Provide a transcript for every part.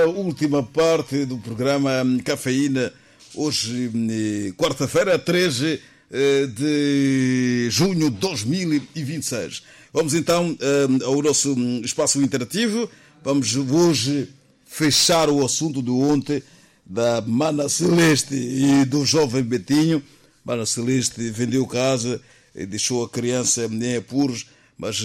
A última parte do programa Cafeína, hoje, quarta-feira, 13 de junho de 2026. Vamos então ao nosso espaço interativo. Vamos hoje fechar o assunto de ontem da Mana Celeste e do jovem Betinho. Mana Celeste vendeu casa e deixou a criança em apuros, mas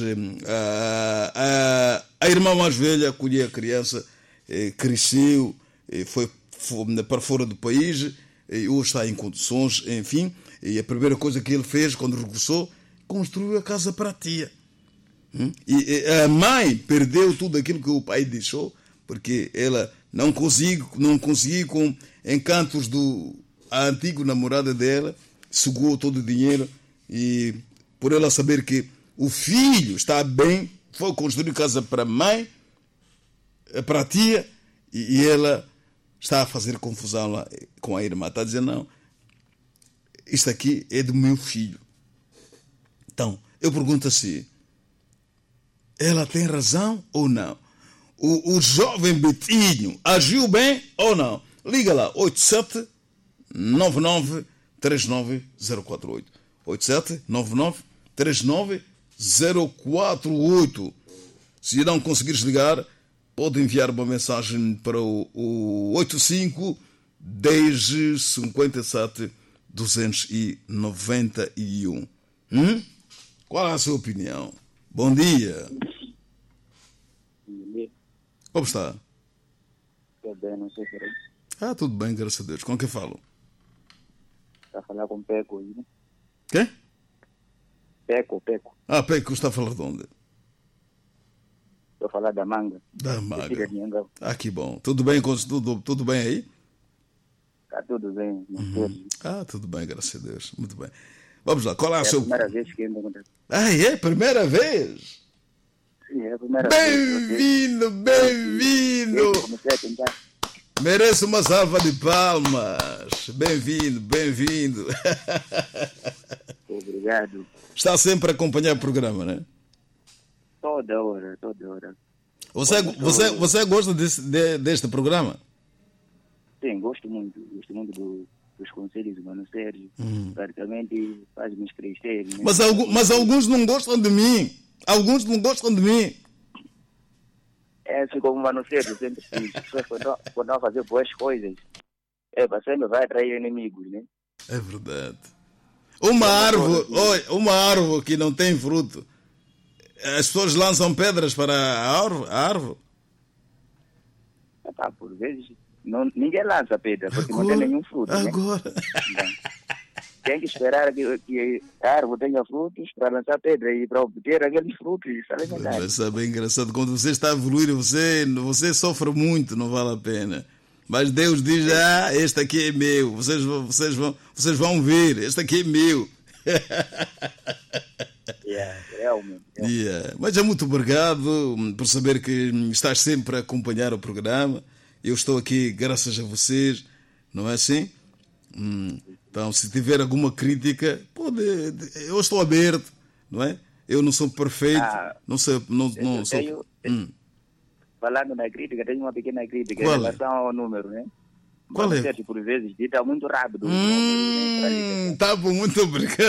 a irmã mais velha acolheu a criança, cresceu, foi para fora do país e hoje está em condições, enfim. E a primeira coisa que ele fez quando regressou, construiu a casa para a tia. E a mãe perdeu tudo aquilo que o pai deixou, porque ela não conseguiu com encantos do antigo namorado dela, sugou todo o dinheiro, e por ela saber que o filho está bem, foi construir casa para a mãe, para a tia, e ela está a fazer confusão lá com a irmã. Está a dizer, não, isto aqui é do meu filho. Então, eu pergunto assim, ela tem razão ou não? O jovem Betinho agiu bem ou não? Liga lá, 87-99-39-048. 87-99-39-048. Se não conseguires ligar, pode enviar uma mensagem para o 85 10 57 291. Qual é a sua opinião? Bom dia. Como está? Estou bem, não sei se é. Tudo bem, graças a Deus. Com quem falo? Está a falar com Peco aí, né? Quem? Peco. Peco, está a falar de onde? Estou a falar da Manga. Da Manga. Que bom. Tudo bem aí? Está tudo bem. Tudo bem, graças a Deus. Muito bem. Vamos lá, qual é a sua... É a primeira vez que ainda acontece. É? Primeira vez? Sim, é a primeira vez. Bem-vindo! Comecei a tentar. Merece uma salva de palmas. Bem-vindo. Obrigado. Está sempre a acompanhar o programa, não é? Toda hora. Você gosta deste programa? Sim, gosto muito dos conselhos do Mano Sérgio. Praticamente faz-me crescer. Né? Mas alguns não gostam de mim. É assim como o Mano Sérgio sempre diz. As pessoas quando vão fazer boas coisas, sempre vai atrair inimigos, né? É verdade. Uma árvore que não tem fruto, as pessoas lançam pedras para a árvore? Por vezes, ninguém lança pedra, porque não tem nenhum fruto. Agora. Né? Tem que esperar que a árvore tenha frutos para lançar pedra e para obter aqueles frutos. Isso é bem engraçado. Quando você está a evoluir, você sofre muito, não vale a pena. Mas Deus diz, este aqui é meu. Vocês vão ver, este aqui é meu. Realmente. Mas muito obrigado por saber que estás sempre a acompanhar o programa. Eu estou aqui graças a vocês, não é assim? Então, se tiver alguma crítica, eu estou aberto, não é? Eu não sou perfeito, não sou. Falando na crítica, tenho uma pequena crítica em relação ao número, né? Qual é? Por vezes, dita muito rápido. Tá bom, muito obrigado.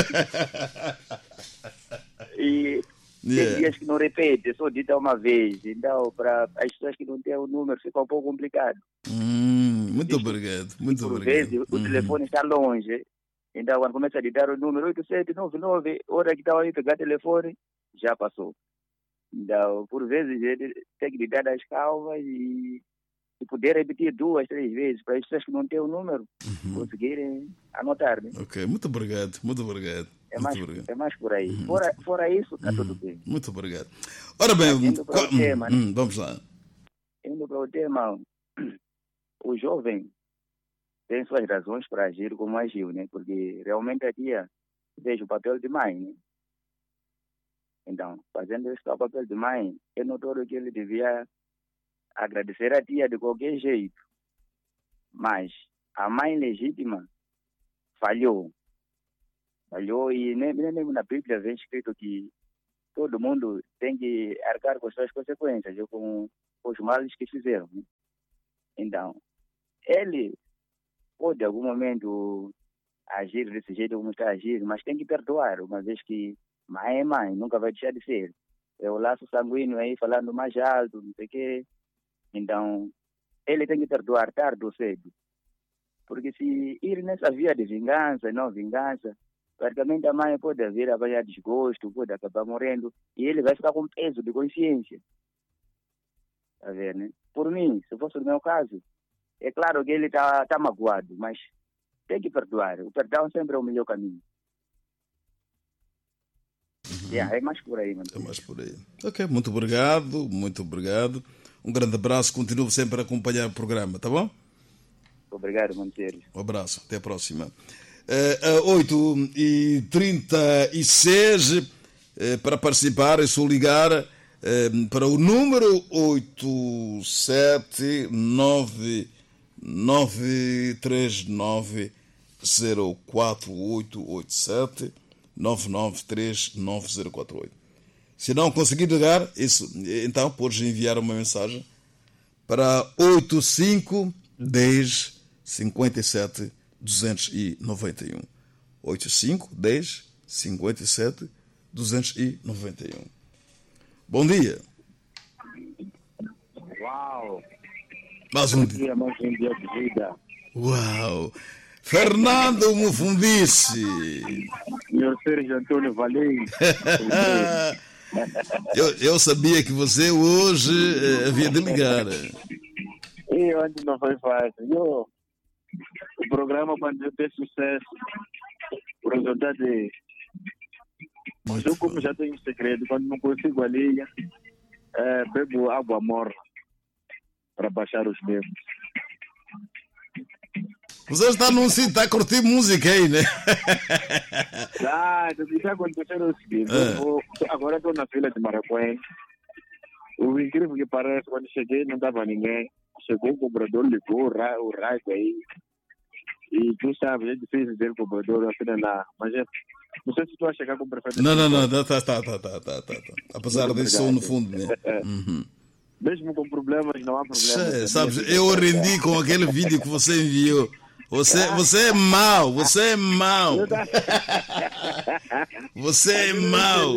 E tem dias que não repete, só dita uma vez. Então, para as pessoas que não têm o número, fica um pouco complicado. Muito obrigado. Por vezes, o telefone está longe. Então, quando começa a ditar o número 8799, hora que está aí pegar o telefone, já passou. Então, por vezes, ele tem que ditar as calmas e poder repetir 2, 3 vezes para as pessoas que não têm o número conseguirem anotar. Né? Ok, muito obrigado. É mais por aí. Fora isso, está tudo bem. Muito obrigado. Ora bem, indo para o tema, né? Vamos lá. Indo para o tema, o jovem tem suas razões para agir como agiu, né? Porque realmente a tia fez o papel de mãe, né? Então, fazendo esse papel de mãe, é notório que ele devia agradecer a tia de qualquer jeito. Mas a mãe legítima falhou. E nem na Bíblia vem escrito que todo mundo tem que arcar com as suas consequências, ou com os males que fizeram. Né? Então, ele pode, em algum momento, agir desse jeito como está a agir, mas tem que perdoar, uma vez que mãe é mãe, nunca vai deixar de ser. É o laço sanguíneo aí falando mais alto, não sei o quê. Então, ele tem que perdoar tarde ou cedo. Porque se ir nessa via de vingança, não vingança, praticamente a mãe pode vir a apanhar desgosto, pode acabar morrendo, e ele vai ficar com peso de consciência. Tá vendo, né? Por mim, se fosse o meu caso, é claro que ele tá magoado, mas tem que perdoar. O perdão sempre é o melhor caminho. É mais por aí, mano. É mais por aí. Ok, muito obrigado, muito obrigado. Um grande abraço, continuo sempre a acompanhar o programa, tá bom? Obrigado, Monteiro. Um abraço, até a próxima. 8h36, para participar é só ligar para o número 879-939-04887 9939048. Se não conseguir ligar, então podes enviar uma mensagem para 85 10 57 291. 85 10 57 291. Bom dia. Uau! Mais um dia. Mais um dia de vida. Uau! Fernando Mufundice. Meu Sérgio Antônio Valente. Eu sabia que você hoje havia de ligar. E onde não foi fácil. O programa, quando eu ter sucesso, o resultado é. Mas eu, como já tenho segredo, quando não consigo a linha, bebo água morna para baixar os nervos. Você está num sítio, está a curtir música aí, né? O que está acontecendo é o seguinte: agora estou na fila de Maracuém. O incrível que parece, quando cheguei, não estava ninguém. Chegou o cobrador, ligou o rádio aí. E tu sabes, é difícil dizer cobrador, afinal lá. Mas não sei se tu vai chegar com perfeito. Não, tá. Apesar desse som no fundo, né? Mesmo com problemas, não há problema. Sabes, eu rendi com aquele vídeo que você enviou. Você é mau, você é mau. Você é mau.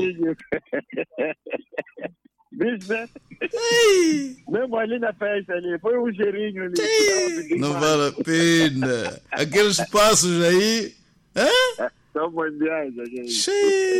Bicho, né? Mesmo ali na festa, ali, foi um cheirinho ali. Não vale a pena. Aqueles passos aí. São mundiais, gente.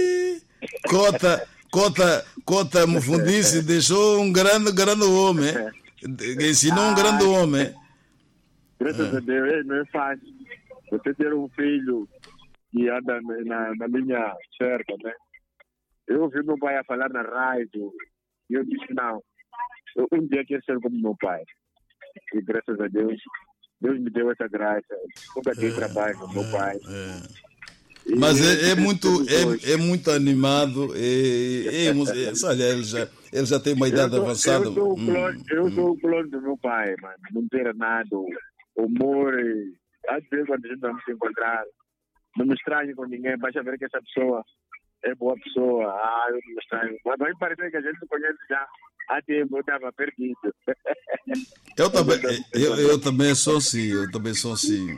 Cota Mufundice deixou um grande homem. Ensinou um grande homem. Graças a Deus, não é fácil. Você ter um filho que anda na linha certa, né? Eu ouvi meu pai a falar na rádio e eu disse, não, eu um dia quero ser como meu pai. E graças a Deus, Deus me deu essa graça. Nunca tive trabalho com meu pai. Mas é muito animado. Olha, ele já tem uma idade avançada. Eu sou o clone do meu pai, mano. Não ter nada. Humor. Às vezes, quando a gente vamos se encontrar, não me estranho com ninguém. Basta ver que essa pessoa é boa pessoa. Eu não me estranho. Mas vai parecer que a gente se conhece já há tempo. Eu estava perdido. Eu também sou assim. Eu também sou assim.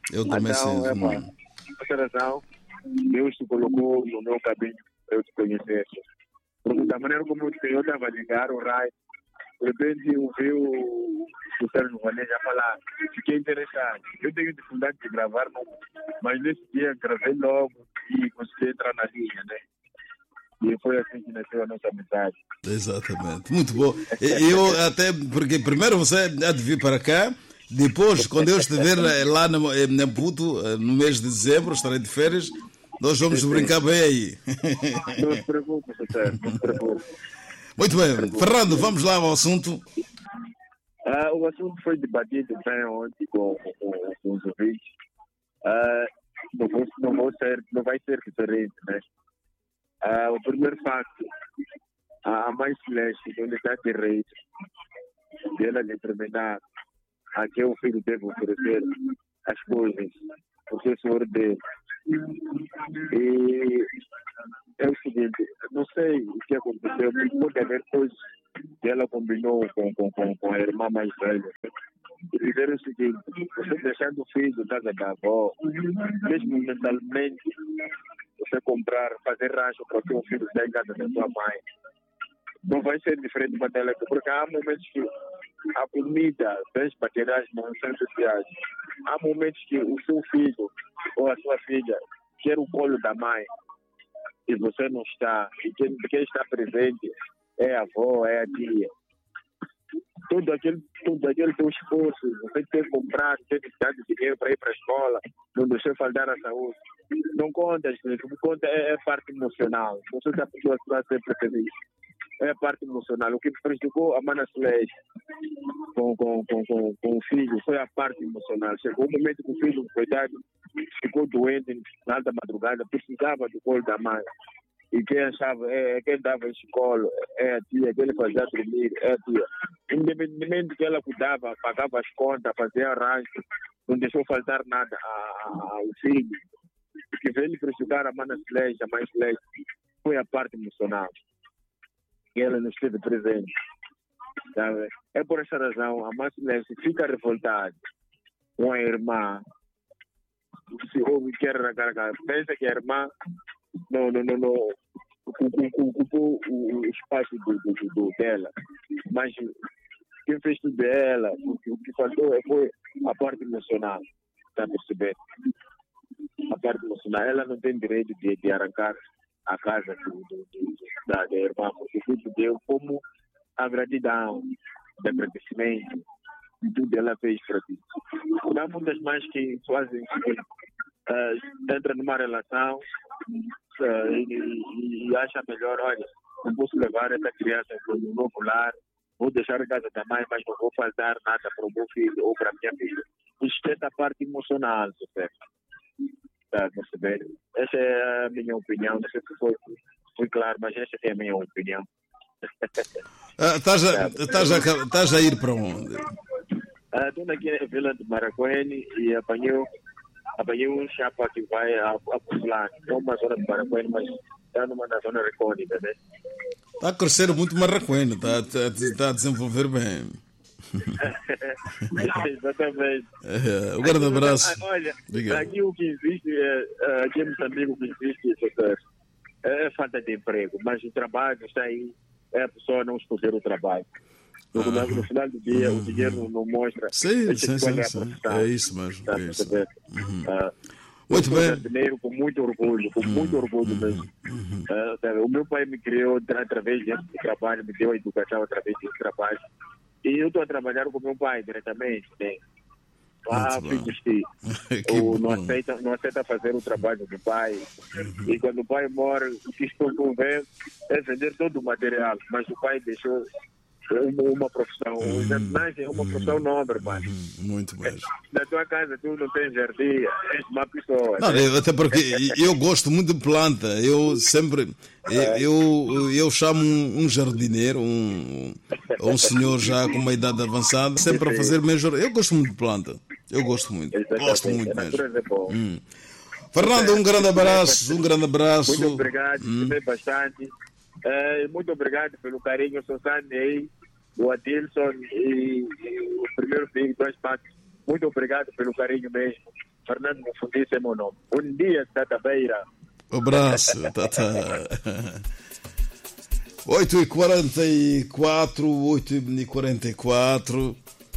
Essa razão, Deus te colocou no meu caminho para eu te conhecer. Porque da maneira como o Senhor estava a ligar o raio, de repente ouviu o Sérgio Valente a falar, fiquei interessado. Eu tenho dificuldade de gravar, mas nesse dia gravei logo e consegui entrar na linha, né? E foi assim que nasceu a nossa amizade. Exatamente, muito bom. Eu até, porque primeiro você há de vir para cá, depois, quando eu estiver lá na Puto, no mês de dezembro, estarei de férias, nós vamos brincar bem aí. Não se preocupe, Sérgio, não se preocupe. Muito bem, Fernando, vamos lá ao assunto. O assunto foi debatido bem ontem com os ouvintes. Não vai ser diferente, né? O primeiro facto, a mãe Celeste, onde está direito dela determinar a que o filho deve oferecer as coisas, o professor dele. E é o seguinte, não sei o que aconteceu, pode haver coisas que ela combinou com a irmã mais velha. E dizer o seguinte: você deixando o filho na casa da avó, mesmo mensalmente, você comprar, fazer rancho para o seu filho estar em casa da sua mãe, não vai ser diferente para ela, porque há momentos que a comida, bens materiais não são essenciais. Há momentos que o seu filho ou a sua filha quer o colo da mãe e você não está, e quem está presente é a avó, é a tia. Todo aquele teu esforço, você tem que comprar, tem que dar dinheiro para ir para a escola, não deixar faltar a saúde. Não conta, gente, o que conta é a parte emocional. Não sei se a pessoa está sempre feliz. É a parte emocional. O que prejudicou a Mana Celeste com o filho foi a parte emocional. Chegou um momento que o filho, coitado, ficou doente na alta madrugada, precisava do colo da mãe. E quem achava, quem dava esse colo é a tia, quem ele fazia dormir é a tia. Independentemente que ela cuidava, pagava as contas, fazia arranjo, não deixou faltar nada ao filho. O que veio prejudicar a Mana Celeste, a mãe Celeste, foi a parte emocional. E ela não esteve presente. Sabe? É por essa razão, a mãe Celeste fica revoltada com a irmã. Se ouve que era pensa que a irmã não ocupou o espaço dela. Mas quem fez tudo dela, o que faltou foi a parte emocional. Está a perceber? A parte emocional. Ela não tem direito de arrancar a casa da irmã, porque tudo deu como a gratidão, de agradecimento, e tudo ela fez para ti. Há muitas mães que fazem entram numa relação e acham melhor, olha, não posso levar essa criança para um novo lar, vou deixar a casa da mãe, mas não vou faltar nada para o meu filho ou para a minha filha. Isto é a parte emocional, certo? Está a perceber? Essa é a minha opinião. Não sei se foi claro, mas essa é a minha opinião. Estás a ir para onde? Estou aqui na Vila de Maracuene e apanhei um chapa que vai a Puslán. Não uma zona de Maracuene, mas está numa zona recôndita, né? Está a crescer muito Maracuene, está a desenvolver bem. Exatamente. Um grande abraço. Olha, aqui o que existe, aqui em Moçambique o que existe é falta de emprego, mas o trabalho está aí, é a pessoa não escolher o trabalho. No final do dia, o dinheiro não mostra. Sim. É isso mesmo. É isso. Muito bem. Dinheiro com muito orgulho mesmo. O meu pai me criou através do trabalho, me deu a educação através do trabalho. E eu estou a trabalhar com meu pai diretamente, né? Filhos que não aceita fazer o trabalho do pai. E quando o pai morre, o que estou a ver é vender todo o material. Mas o pai deixou uma profissão. O jardinagem é uma profissão nobre, mano. Muito mesmo. Na tua casa tu não tens jardim, és uma pessoa. Não, né? Até porque eu gosto muito de planta. Eu sempre eu chamo um jardineiro, um senhor já com uma idade avançada, sempre a fazer mesmo. Eu gosto muito de planta. Eu gosto muito. Gosto muito mesmo. Fernando, um grande abraço. Muito obrigado, bastante. Muito obrigado pelo carinho, Sosane aí, do Adilson e o primeiro filho, 2 patos. Muito obrigado pelo carinho mesmo. Fernando Mufundisi é meu nome. Bom dia, Tata Beira. Um abraço, Tata. 8h44, 8h44.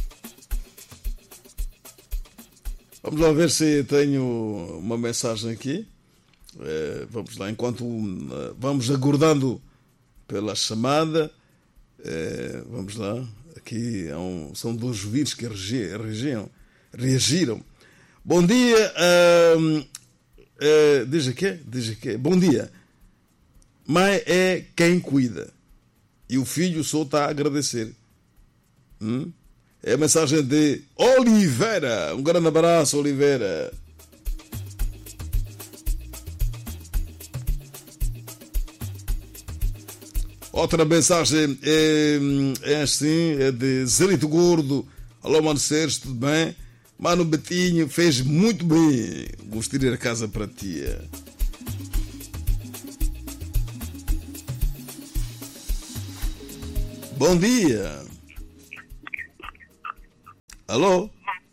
Vamos lá ver se tenho uma mensagem aqui. Vamos lá, enquanto vamos aguardando pela chamada. Vamos lá. Aqui são 2 vírus que reagiram. Bom dia. Diz aqui. Bom dia. Mãe é quem cuida. E o filho só está a agradecer. É a mensagem de Oliveira. Um grande abraço, Oliveira. Outra mensagem é assim, é de Zelito Gordo. Alô, Mano Sérgio, tudo bem? Mano Betinho fez muito bem. Gostei de ir a casa para ti. Bom dia. Alô?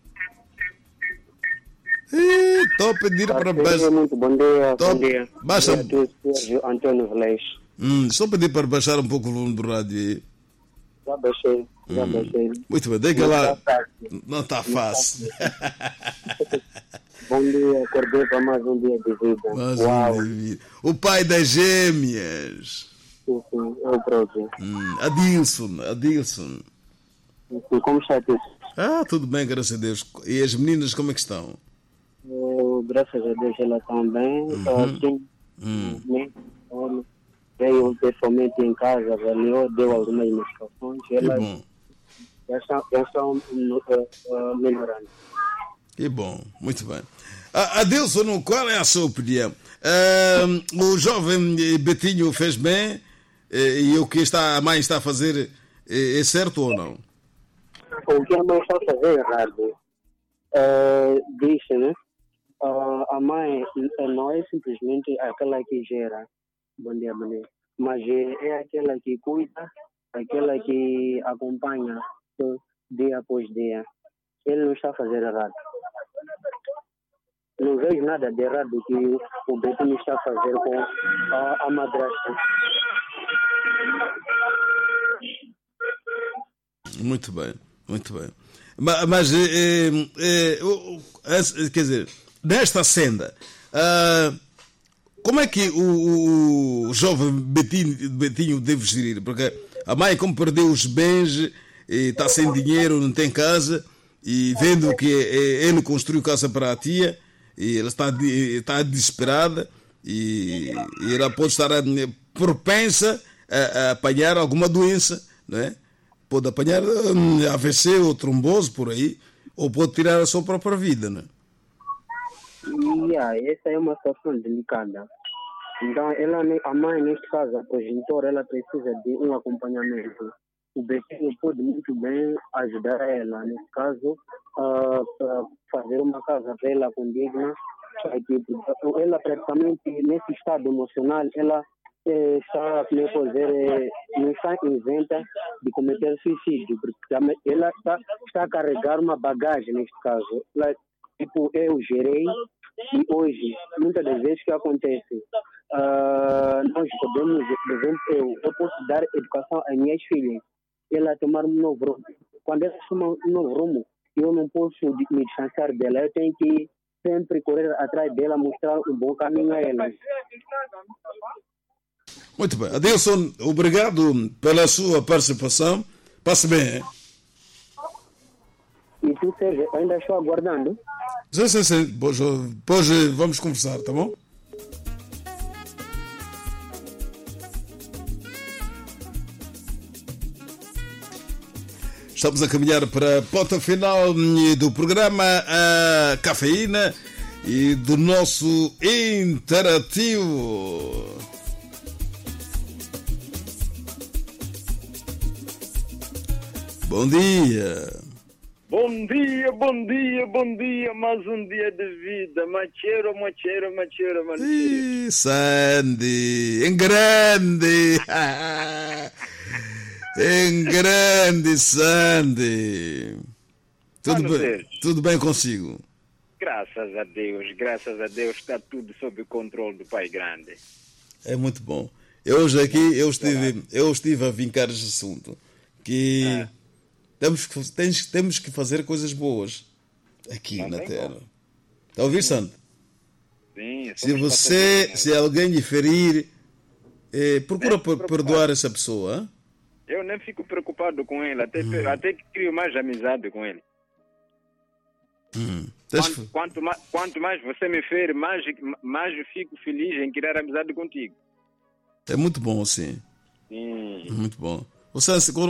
Estou a pedir para baixar. Muito bom dia. Tô... Bom dia. Baixa. Sérgio Antônio Velez. Estou a pedir para baixar um pouco o volume do rádio aí. Já baixei. Muito bem, deixa lá. Não está fácil. Bom dia, acordei para mais um dia de vida. Uau. O pai das gêmeas. Sim, eu próprio. Adilson. Sim, como está isso? Tudo bem, graças a Deus. E as meninas como é que estão? Graças a Deus elas estão bem. Veio pessoalmente em casa, avaliou, deu algumas indicações. Elas já estão melhorando. Que bom, muito bem. Adilson, qual é a sua opinião? O jovem Betinho fez bem e o que a mãe está a fazer é certo ou não? O que a mãe está a fazer é errado. Disse, né? A mãe não é simplesmente aquela que gera. Bom dia. Mas é aquela que cuida, aquela que acompanha dia após dia. Ele não está a fazer errado. Não vejo nada de errado que o Betinho está a fazer com a madrasta. Muito bem. Mas quer dizer, nesta senda, como é que o jovem Betinho deve gerir? Porque a mãe, como perdeu os bens, está sem dinheiro, não tem casa, e vendo que ele construiu casa para a tia, e ela está desesperada, e ela pode estar propensa a apanhar alguma doença, não é? Pode apanhar AVC ou trombose por aí, ou pode tirar a sua própria vida, né? Essa é uma situação delicada. Então, a mãe, neste caso, a progenitora, ela precisa de um acompanhamento. O Betinho pode muito bem ajudar ela, nesse caso, a fazer uma casa para ela condigna. Ela praticamente, nesse estado emocional, ela está, não está isenta de cometer suicídio, porque ela está a carregar uma bagagem neste caso. Ela, eu gerei e hoje, muitas das vezes que acontece, nós podemos, por exemplo, eu posso dar educação às minhas filhas, ela tomar um novo rumo. Quando ela toma um novo rumo, eu não posso me distanciar dela, eu tenho que sempre correr atrás dela, mostrar um bom caminho a ela. Muito bem. Adilson, obrigado pela sua participação. Passe bem, hein? E tu, Sérgio, ainda estou aguardando? Sim. Depois vamos conversar, tá bom? Estamos a caminhar para a ponta final do programa A Cafeína e do nosso interativo. Bom dia. Bom dia, mais um dia de vida. Machero. Sandy, em grande. Em grande, Sandy. Tudo bem consigo? Graças a Deus, está tudo sob controle do Pai Grande. É muito bom. Hoje aqui eu estive a vincar este assunto, que temos que fazer coisas boas aqui na Terra. Está a ouvir, Sandy? Sim. Se alguém lhe ferir, procura perdoar essa pessoa, hein? Eu nem fico preocupado com ele, até que crio mais amizade com ele. Quanto mais você me fere, mais eu fico feliz em criar amizade contigo. É muito bom, sim. Sim. Muito bom. Você,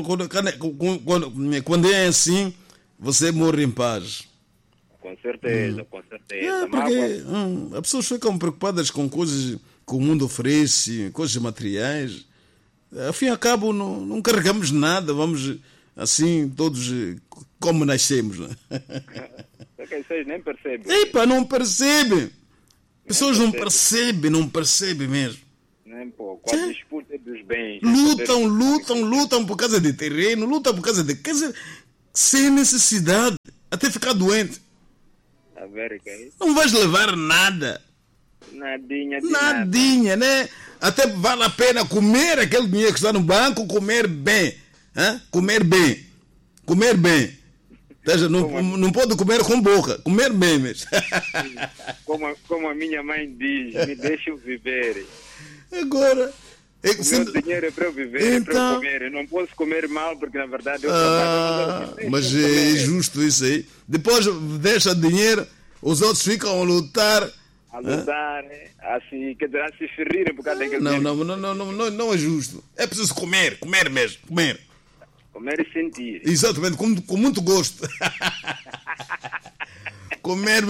quando é assim, você morre em paz. Com certeza. Porque as pessoas ficam preocupadas com coisas que o mundo oferece, coisas materiais. Ao fim e ao cabo, não carregamos nada, vamos assim, todos como nascemos. Né? Vocês nem percebem. Não percebem. Pessoas não percebem mesmo. Nem pouco. A disputa dos bens. Lutam por causa de terreno, lutam por causa de... Quer dizer, sem necessidade, até ficar doente. A ver, okay? Não vais levar nada. Nadinha de nada. Nadinha, né? Até vale a pena comer aquele dinheiro que está no banco, comer bem. Hã? Comer bem. Comer bem. Não pode comer com boca, comer bem mesmo. Como a minha mãe diz, me deixa eu viver. Agora... O meu dinheiro é para eu viver, é para eu comer. Eu não posso comer mal, porque na verdade eu trabalho. Mas é justo isso aí. Depois deixa dinheiro, os outros ficam a lutar. A lutar, assim, quer dizer, a se ferirem por causa daquele dinheiro. Não é justo. É preciso comer mesmo, comer. Comer e sentir. Exatamente, com muito gosto. Comer.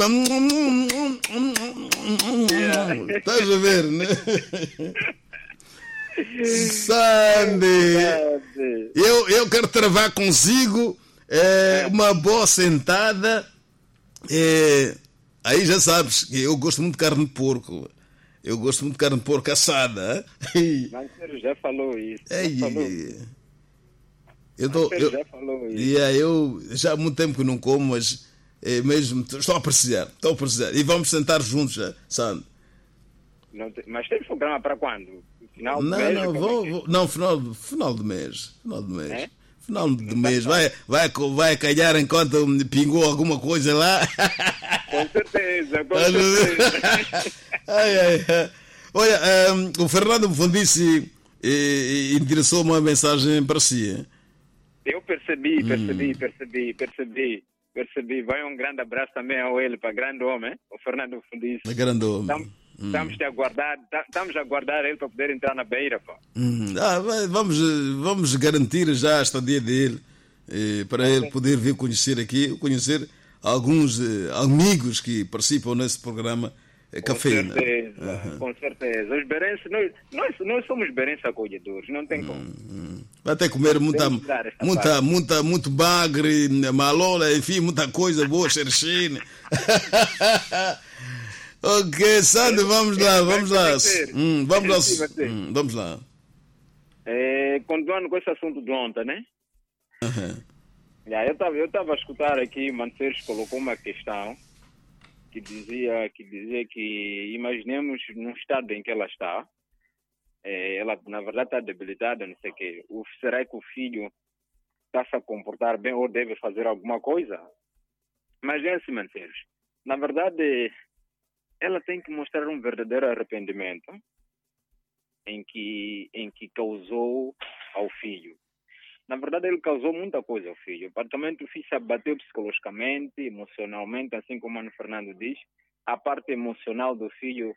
Estás a ver, né? Sandy, eu quero travar consigo uma boa sentada. Aí já sabes que eu gosto muito de carne de porco. Eu gosto muito de carne de porco assada. Manceiro já falou isso. Já falou isso. Eu já há muito tempo que não como, mas mesmo estou a apreciar. E vamos sentar juntos, Sandy. Mas tem programa para quando? Final do mês? Final do mês. Final do mês. Vai calhar enquanto me pingou alguma coisa lá. Com certeza. Olha, o Fernando Mfundici endereçou uma mensagem para si. Eu percebi. Vai um grande abraço também a ele, para grande homem, o Fernando Mfundici. Grande homem. Estamos a aguardar ele para poder entrar na beira, pá. Vamos garantir já a estadia dele, para ele poder vir conhecer alguns amigos que participam nesse programa Café. Com certeza. Os berenses, nós somos berenses acolhedores, não tem como. Vai ter que comer muito bagre, malola, enfim, muita coisa boa, xerxine. Ok, Sandy, vamos lá. Vamos lá. Continuando com esse assunto de ontem, né? Eu estava a escutar aqui, Manceiros colocou uma questão que dizia que imaginemos no estado em que ela está, ela na verdade está debilitada, não sei o quê. Será que o filho está-se a comportar bem ou deve fazer alguma coisa? Mas é assim, Manceiros, na verdade... ela tem que mostrar um verdadeiro arrependimento em que causou ao filho. Na verdade, ele causou muita coisa ao filho. Praticamente o filho se abateu psicologicamente, emocionalmente, assim como o Mano Fernando diz. A parte emocional do filho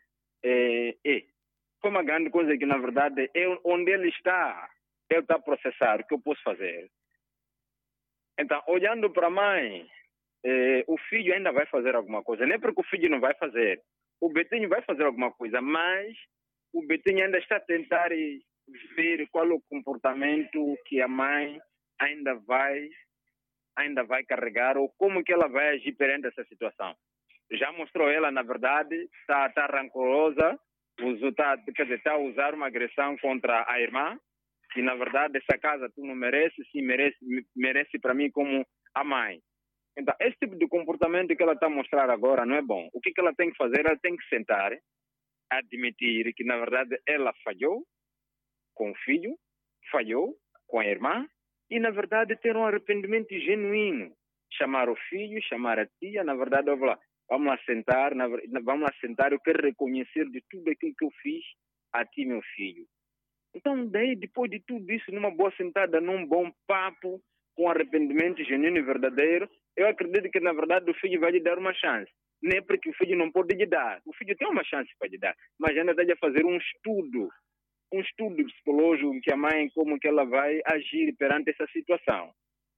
foi uma grande coisa que, na verdade, onde ele está a processar. O que eu posso fazer? Então, olhando para a mãe, o filho ainda vai fazer alguma coisa. Nem porque o filho não vai fazer. O Betinho vai fazer alguma coisa, mas o Betinho ainda está a tentar ver qual é o comportamento que a mãe ainda vai carregar ou como que ela vai agir perante essa situação. Já mostrou ela, na verdade, está rancorosa, está a usar uma agressão contra a irmã, que na verdade essa casa tu não mereces, sim merece para mim como a mãe. Então, esse tipo de comportamento que ela está a mostrar agora não é bom. O que ela tem que fazer? Ela tem que sentar, admitir que, na verdade, ela falhou com o filho, falhou com a irmã e, na verdade, ter um arrependimento genuíno. Chamar o filho, chamar a tia, na verdade, vamos lá sentar, eu quero reconhecer de tudo aquilo que eu fiz a ti, meu filho. Então, daí, depois de tudo isso, numa boa sentada, num bom papo, com arrependimento genuíno e verdadeiro, eu acredito que, na verdade, o filho vai lhe dar uma chance. Não é porque o filho não pode lhe dar. O filho tem uma chance para lhe dar, mas ainda dá-lhe a fazer um estudo psicológico que a mãe, como que ela vai agir perante essa situação.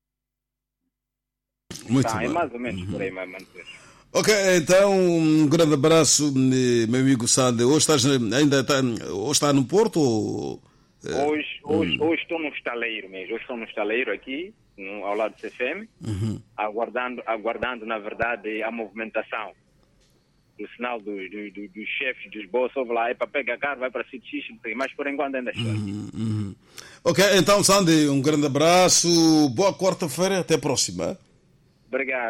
Muito bem. É mais ou menos por aí, Manceiro. Ok, então um grande abraço, meu amigo Sandy. Hoje está no Porto? Ou... Hoje estou no estaleiro mesmo. Hoje estou no estaleiro aqui, ao lado do CFM, aguardando, na verdade, a movimentação do sinal dos chefes, dos bolsos. Lá é para pegar carro, vai para sítio X, mas por enquanto ainda estou aqui. Ok, então Sandy, um grande abraço, boa quarta-feira, até a próxima. Obrigado.